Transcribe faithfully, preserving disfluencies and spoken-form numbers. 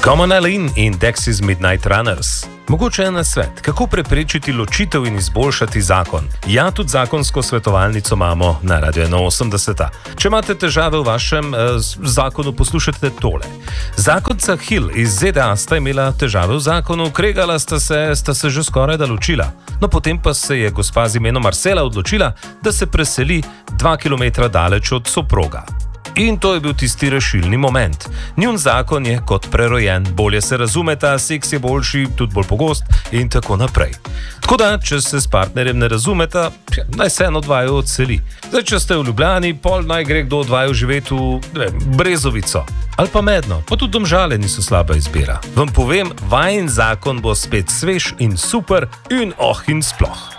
Common Line in Dexys Midnight Runners. Mogoče je na svet, kako preprečiti ločitev in izboljšati zakon. Ja, tudi zakonsko svetovalnico imamo na Radio ena osemdeset. Če imate težave v vašem eh, zakonu, poslušajte tole. Zakonca Hill iz Z D A sta imela težave v zakonu, kregala sta se, sta se že skoraj da ločila. No, potem pa se je gospa z imenom Marcela odločila, da se preseli dva kilometra daleč od soproga. In to je bil tisti rešilni moment. Njun zakon je kot prerojen, bolje se razumeta, seks je boljši, tudi bolj pogost in tako naprej. Tako da, če se s partnerjem ne razumeta, naj se en od vaju odseli. Zdaj, če ste v Ljubljani, pol naj gre kdo od vaju živeti v ne, Brezovico. Ali pa Medno, pa tudi Domžale niso slaba izbira. Vam povem, vajin zakon bo spet svež in super in oh in sploh.